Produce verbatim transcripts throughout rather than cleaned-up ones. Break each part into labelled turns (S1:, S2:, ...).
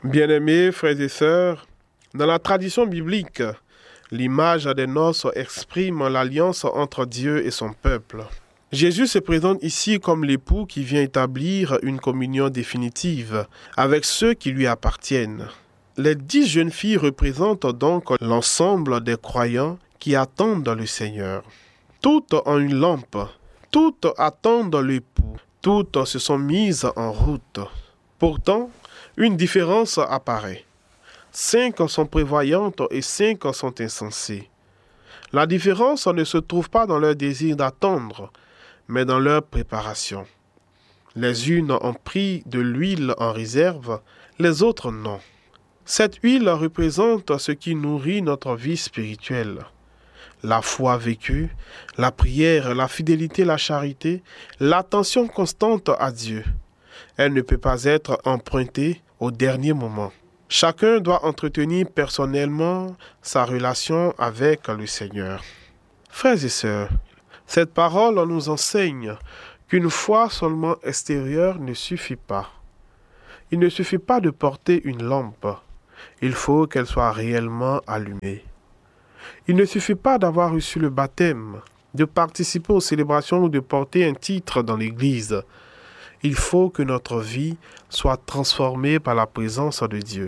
S1: Bien-aimés frères et sœurs, dans la tradition biblique, l'image des noces exprime l'alliance entre Dieu et son peuple. Jésus se présente ici comme l'époux qui vient établir une communion définitive avec ceux qui lui appartiennent. Les dix jeunes filles représentent donc l'ensemble des croyants qui attendent le Seigneur. Toutes ont une lampe, toutes attendent l'époux, toutes se sont mises en route. Pourtant, une différence apparaît. Cinq sont prévoyantes et cinq sont insensées. La différence ne se trouve pas dans leur désir d'attendre, mais dans leur préparation. Les unes ont pris de l'huile en réserve, les autres non. Cette huile représente ce qui nourrit notre vie spirituelle. La foi vécue, la prière, la fidélité, la charité, l'attention constante à Dieu. Elle ne peut pas être empruntée au dernier moment. Chacun doit entretenir personnellement sa relation avec le Seigneur. Frères et sœurs, cette parole nous enseigne qu'une foi seulement extérieure ne suffit pas. Il ne suffit pas de porter une lampe. Il faut qu'elle soit réellement allumée. Il ne suffit pas d'avoir reçu le baptême, de participer aux célébrations ou de porter un titre dans l'Église. Il faut que notre vie soit transformée par la présence de Dieu.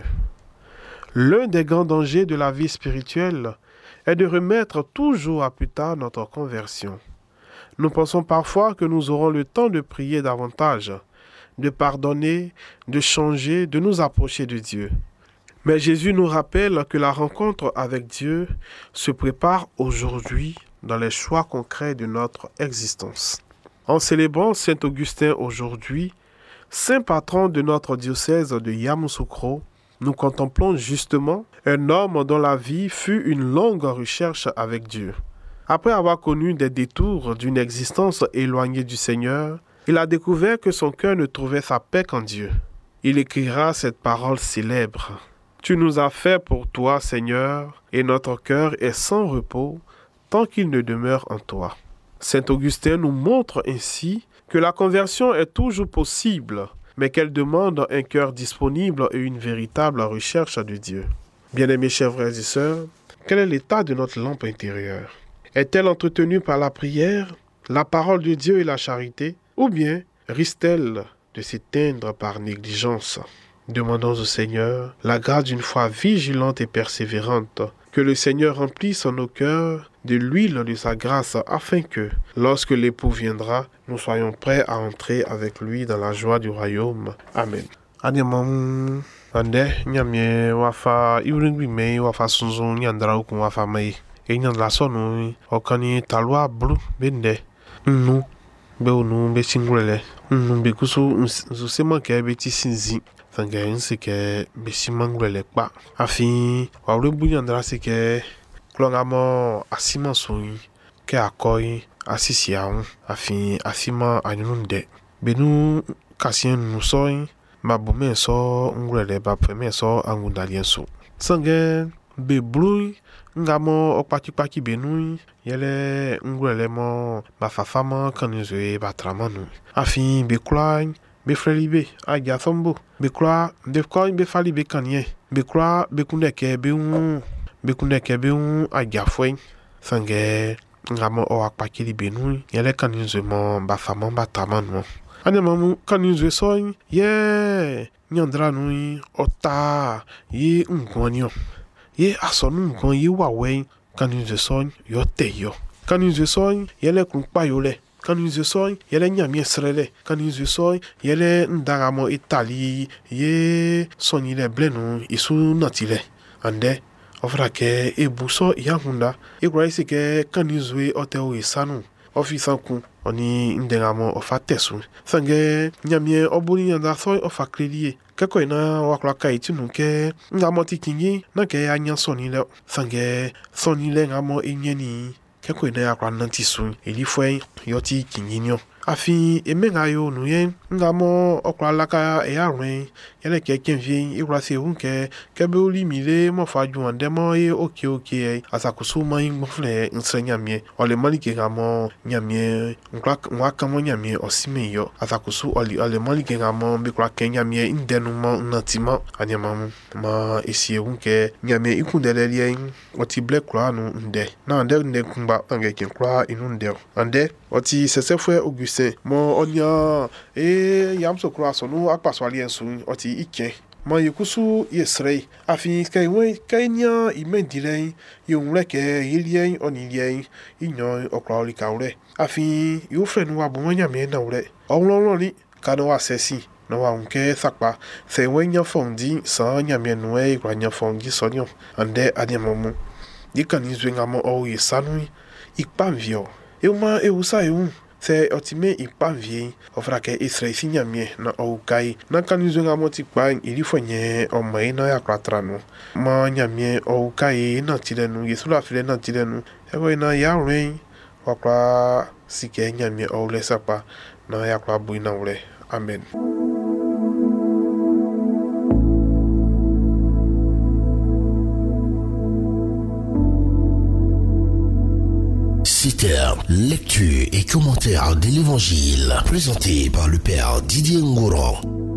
S1: L'un des grands dangers de la vie spirituelle est de remettre toujours à plus tard notre conversion. Nous pensons parfois que nous aurons le temps de prier davantage, de pardonner, de changer, de nous approcher de Dieu. Mais Jésus nous rappelle que la rencontre avec Dieu se prépare aujourd'hui dans les choix concrets de notre existence. En célébrant Saint Augustin aujourd'hui, saint patron de notre diocèse de Yamoussoukro, nous contemplons justement un homme dont la vie fut une longue recherche avec Dieu. Après avoir connu des détours d'une existence éloignée du Seigneur, il a découvert que son cœur ne trouvait sa paix qu'en Dieu. Il écrira cette parole célèbre. « Tu nous as fait pour toi, Seigneur, et notre cœur est sans repos tant qu'il ne demeure en toi. » Saint Augustin nous montre ainsi que la conversion est toujours possible, mais qu'elle demande un cœur disponible et une véritable recherche de Dieu. Bien-aimés chers frères et sœurs, quel est l'état de notre lampe intérieure? Est-elle entretenue par la prière, la parole de Dieu et la charité, ou bien risque-t-elle de s'éteindre par négligence? Demandons au Seigneur la grâce d'une foi vigilante et persévérante, que le Seigneur remplisse nos cœurs de l'huile de sa grâce, afin que, lorsque l'époux viendra, nous soyons prêts à entrer avec lui dans la joie du royaume. Amen. Ademam ande nyamie wafa iwringbi me wafa sunzu nyandra ukun wafa mai e nyandra sonu okani talwa blu bende nu be onu be singulele nu be kusu nzu sema ke be ti sinzi sanga nsi ke be simangulele pa afi wa wrebu nyandra se ke klongamo asima soyi ke akoi asisiaun afi asima anyunde benu kasien nu soyi mabome so ngulele ba premier so angundalien so sange be blui ngamo okpakipaki benui yele ngulele mo ba fafama kanizwe ba tramanu afi be kwai be frelibe aja sombo be kwa de kwa be fali be kanye be kwa be kuneke be un be kuneke be un aja fwen sange ngamo o akpaki benui yele kanizwe mo ba fama ba tramanu ane mamu kanizwe soin ye nyandra nui ota ye ngwanyo ye asonu ngwan ye wawe kanizwe soin yo teyo kanizwe soin yele kunpa yole kanizwe soin yele nyamie srele kanizwe soin yele ndaramo itali ye sonile blenu isu natile ande ofra ke ebuso yahunda ikraisi ke kanizwe oteo isanu ofisanku oni ndengamo ofatesu sange nyamie obuni nyanda soy ofaklelie keko ina wakla kaitunu ke ngamo tikingi na ke anya sonile sange sonile ngamo enyeni keko ina yakla nantisu elifwe yoti kinginyo Afi emenga yo nuyen ngamo okra laka e arwen yele ke kenvien ikra se hunke kebe oli mile mo faju andemo e oke oke asakusu mai mfle nsanyamie ole malike ngamo nyamie nkra nwaka mo nyamie osime yo asakusu oli ole malike ngamo bikra kenyamie indenu mo natima anyamamu ma esie hunke nyamie ikundele lien oti black kra nu nde na nde nde kumba ange kenkra inunde ande oti sesefwe Augustin mo onya e yamso kra so no akpaso aliensu oti ike ma yekusu yesrei afi kai we kainya imendire yonreke yilien onilien inyo okra oli kaure afi yo frenu abunya me na ure onlonlo ni kanu asesi no wa unke sakpa se wenya fondi sa nyame noe kwanya fondi sonyo ande adiamomu dikanizwe ngamo o yesanui ikpavio eu eu saiu se otime ikpavie ofrake Israel sinyamie na oukai na kanizwe ngamo tikpan ilifonye o mai na ya kwatrano ma nyamie oukai na tirenu yesu la file na tirenu ego na ya rein wakwa sike nyamie o le sapa na ya kwa buina ule amen.
S2: C'était lecture et commentaire de l'évangile présenté par le père Didier Ngouran.